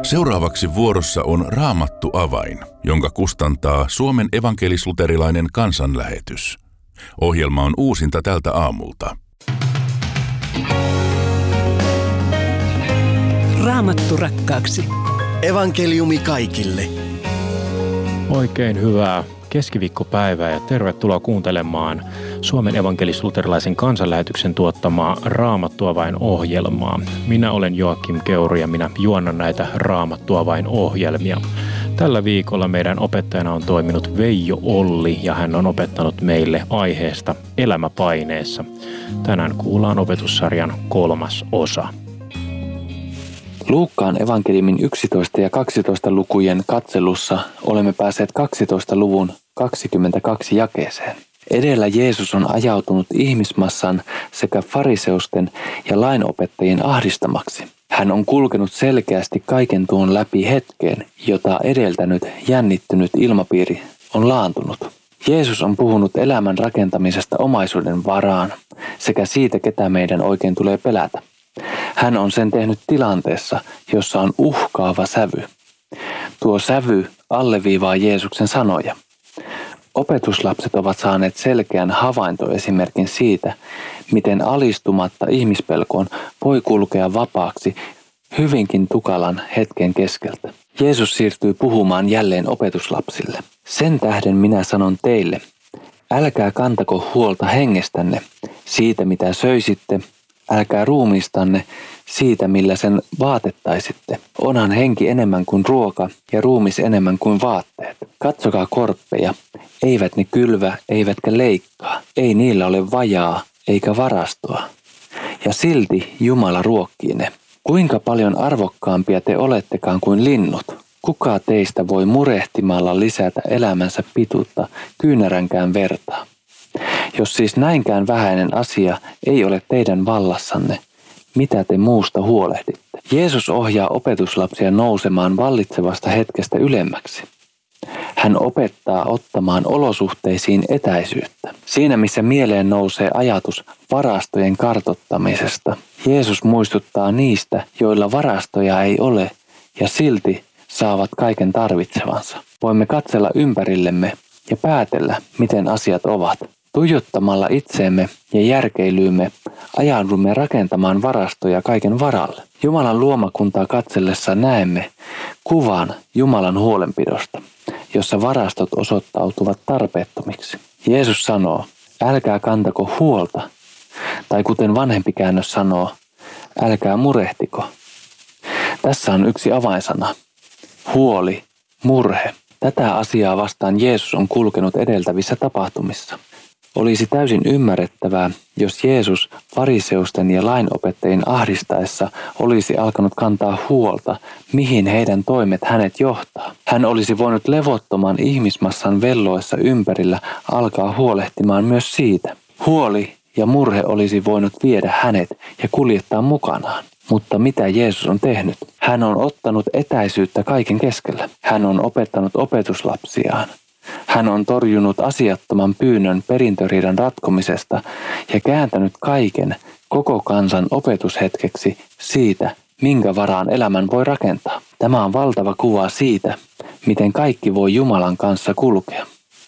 Seuraavaksi vuorossa on Raamattu avain, jonka kustantaa Suomen evankelis-luterilainen kansanlähetys. Ohjelma on uusinta tältä aamulta. Raamattu rakkaaksi. Evankeliumi kaikille. Oikein hyvää keskiviikkopäivää ja tervetuloa kuuntelemaan Suomen evankelis-luterilaisen kansanlähetyksen tuottamaa Raamattu avain-ohjelmaa. Minä olen Joakim Keuru ja minä juonnan näitä Raamattu avain-ohjelmia. Tällä viikolla meidän opettajana on toiminut Veijo Olli ja hän on opettanut meille aiheesta elämäpaineessa. Tänään kuullaan opetussarjan 3. osa. Luukkaan evankeliumin 11 ja 12 lukujen katselussa olemme päässeet 12 luvun 22 jakeeseen. Edellä Jeesus on ajautunut ihmismassan sekä fariseusten ja lainopettajien ahdistamaksi. Hän on kulkenut selkeästi kaiken tuon läpi hetkeen, jota edeltänyt jännittynyt ilmapiiri on laantunut. Jeesus on puhunut elämän rakentamisesta omaisuuden varaan sekä siitä, ketä meidän oikein tulee pelätä. Hän on sen tehnyt tilanteessa, jossa on uhkaava sävy. Tuo sävy alleviivaa Jeesuksen sanoja. Opetuslapset ovat saaneet selkeän havaintoesimerkin siitä, miten alistumatta ihmispelkoon voi kulkea vapaaksi hyvinkin tukalan hetken keskeltä. Jeesus siirtyy puhumaan jälleen opetuslapsille. Sen tähden minä sanon teille, älkää kantako huolta hengestänne, siitä mitä söisitte, älkää ruumiistanne siitä, millä sen vaatettaisitte. Onhan henki enemmän kuin ruoka ja ruumis enemmän kuin vaatteet. Katsokaa korppeja, eivät ne kylvä, eivätkä leikkaa. Ei niillä ole vajaa eikä varastoa. Ja silti Jumala ruokkii ne. Kuinka paljon arvokkaampia te olettekaan kuin linnut? Kuka teistä voi murehtimalla lisätä elämänsä pituutta kyynäränkään vertaa? Jos siis näinkään vähäinen asia ei ole teidän vallassanne, mitä te muusta huolehditte? Jeesus ohjaa opetuslapsia nousemaan vallitsevasta hetkestä ylemmäksi. Hän opettaa ottamaan olosuhteisiin etäisyyttä. Siinä missä mieleen nousee ajatus varastojen kartoittamisesta, Jeesus muistuttaa niistä, joilla varastoja ei ole ja silti saavat kaiken tarvitsevansa. Voimme katsella ympärillemme ja päätellä, miten asiat ovat. Tuijottamalla itseemme ja järkeilyymme ajaudumme rakentamaan varastoja kaiken varalle. Jumalan luomakuntaa katsellessa näemme kuvan Jumalan huolenpidosta, jossa varastot osoittautuvat tarpeettomiksi. Jeesus sanoo, älkää kantako huolta, tai kuten vanhempi käännös sanoo, älkää murehtiko. Tässä on yksi avainsana, huoli, murhe. Tätä asiaa vastaan Jeesus on kulkenut edeltävissä tapahtumissa. Olisi täysin ymmärrettävää, jos Jeesus fariseusten ja lainopettajien ahdistaessa olisi alkanut kantaa huolta, mihin heidän toimet hänet johtaa. Hän olisi voinut levottoman ihmismassan velloessa ympärillä alkaa huolehtimaan myös siitä. Huoli ja murhe olisi voinut viedä hänet ja kuljettaa mukanaan. Mutta mitä Jeesus on tehnyt? Hän on ottanut etäisyyttä kaiken keskellä. Hän on opettanut opetuslapsiaan. Hän on torjunut asiattoman pyynnön perintöriidan ratkomisesta ja kääntänyt kaiken koko kansan opetushetkeksi siitä, minkä varaan elämän voi rakentaa. Tämä on valtava kuva siitä, miten kaikki voi Jumalan kanssa kulkea.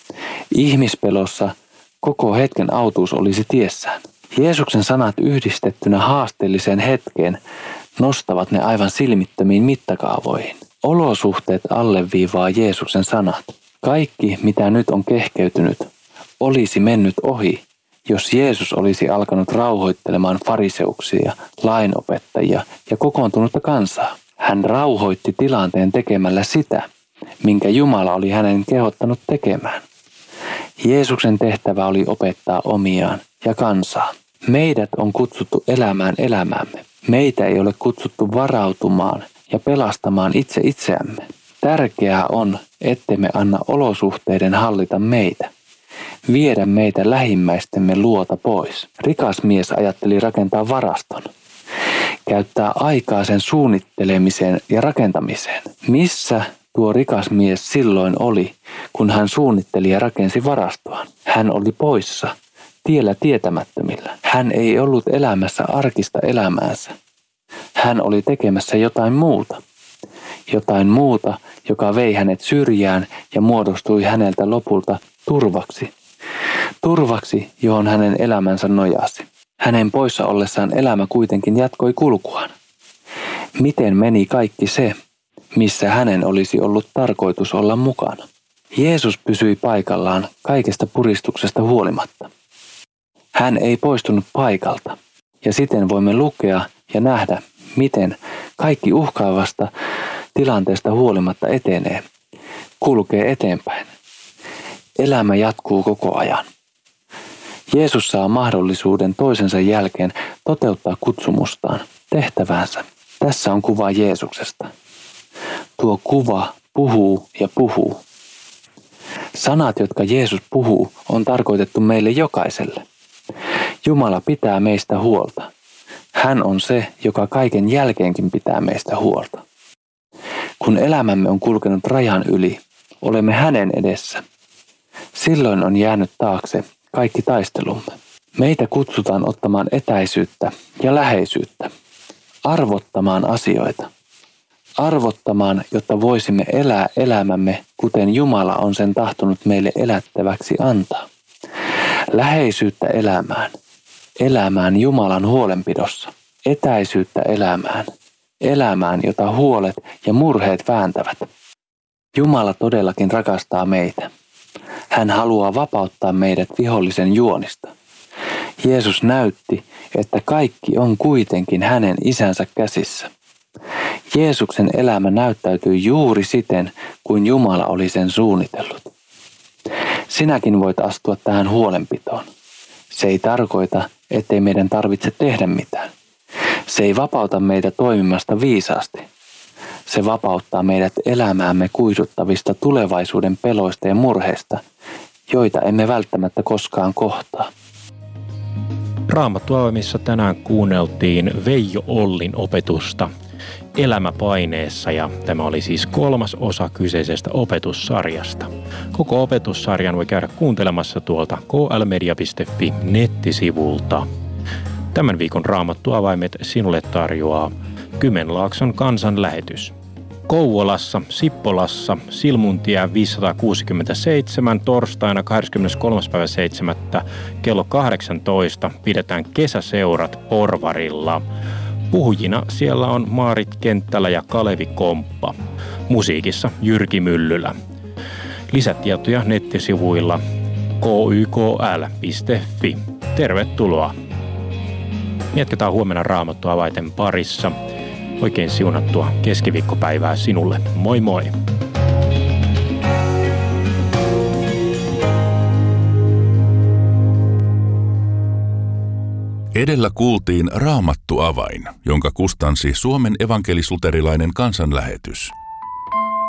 Ihmispelossa koko hetken autuus olisi tiessään. Jeesuksen sanat yhdistettynä haasteelliseen hetkeen nostavat ne aivan silmittömiin mittakaavoihin. Olosuhteet alleviivaa Jeesuksen sanat. Kaikki, mitä nyt on kehkeytynyt, olisi mennyt ohi, jos Jeesus olisi alkanut rauhoittelemaan fariseuksia, lainopettajia ja kokoontunutta kansaa. Hän rauhoitti tilanteen tekemällä sitä, minkä Jumala oli hänen kehottanut tekemään. Jeesuksen tehtävä oli opettaa omiaan ja kansaa. Meidät on kutsuttu elämään elämäämme. Meitä ei ole kutsuttu varautumaan ja pelastamaan itse itseämme. Tärkeää on, ettemme anna olosuhteiden hallita meitä, viedä meitä lähimmäistemme luota pois. Rikas mies ajatteli rakentaa varaston, käyttää aikaa sen suunnittelemiseen ja rakentamiseen. Missä tuo rikas mies silloin oli, kun hän suunnitteli ja rakensi varastoaan? Hän oli poissa, tiellä tietämättömillä. Hän ei ollut elämässä arkista elämäänsä. Hän oli tekemässä jotain muuta. jotain muuta, joka vei hänet syrjään ja muodostui häneltä lopulta turvaksi. Turvaksi, johon hänen elämänsä nojasi. Hänen poissa ollessaan elämä kuitenkin jatkoi kulkuaan. Miten meni kaikki se, missä hänen olisi ollut tarkoitus olla mukana? Jeesus pysyi paikallaan kaikesta puristuksesta huolimatta. Hän ei poistunut paikalta, ja siten voimme lukea ja nähdä, miten kaikki uhkaavasta tilanteesta huolimatta etenee, kulkee eteenpäin. Elämä jatkuu koko ajan. Jeesus saa mahdollisuuden toisensa jälkeen toteuttaa kutsumustaan, tehtäväänsä. Tässä on kuva Jeesuksesta. Tuo kuva puhuu ja puhuu. Sanat, jotka Jeesus puhuu, on tarkoitettu meille jokaiselle. Jumala pitää meistä huolta. Hän on se, joka kaiken jälkeenkin pitää meistä huolta. Kun elämämme on kulkenut rajan yli, olemme hänen edessä. Silloin on jäänyt taakse kaikki taistelumme. Meitä kutsutaan ottamaan etäisyyttä ja läheisyyttä, arvottamaan asioita. Arvottamaan, jotta voisimme elää elämämme, kuten Jumala on sen tahtonut meille elättäväksi antaa. Läheisyyttä elämään. Elämään Jumalan huolenpidossa. Etäisyyttä elämään. Elämään, jota huolet ja murheet vääntävät. Jumala todellakin rakastaa meitä. Hän haluaa vapauttaa meidät vihollisen juonista. Jeesus näytti, että kaikki on kuitenkin hänen isänsä käsissä. Jeesuksen elämä näyttäytyy juuri siten, kuin Jumala oli sen suunnitellut. Sinäkin voit astua tähän huolenpitoon. Se ei tarkoita, ettei meidän tarvitse tehdä mitään. Se ei vapauta meitä toimimasta viisaasti. Se vapauttaa meidät elämäämme kuihduttavista tulevaisuuden peloista ja murheista, joita emme välttämättä koskaan kohtaa. Raamattuavimissa tänään kuunneltiin Veijo Ollin opetusta Elämäpaineessa, ja tämä oli siis 3. osa kyseisestä opetussarjasta. Koko opetussarjan voi käydä kuuntelemassa tuolta klmedia.fi nettisivulta. Tämän viikon Raamattuavaimet sinulle tarjoaa Kymenlaakson kansanlähetys. Kouvolassa, Sippolassa, Silmuntie 567 torstaina 23.7. kello 18 pidetään kesäseurat Porvarilla. Puhujina siellä on Maarit Kenttälä ja Kalevi Komppa. Musiikissa Jyrki Myllylä. Lisätietoja nettisivuilla kykl.fi. Tervetuloa! Jatketaan huomenna Raamattuavainten parissa. Oikein siunattua keskiviikkopäivää sinulle. Moi moi! Edellä kuultiin Raamattuavain, jonka kustansi Suomen evankelis-luterilainen kansanlähetys.